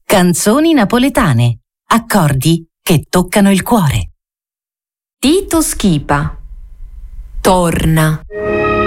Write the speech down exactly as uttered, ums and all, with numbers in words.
Canzoni napoletane, accordi che toccano il cuore. Tito Schipa, Torna.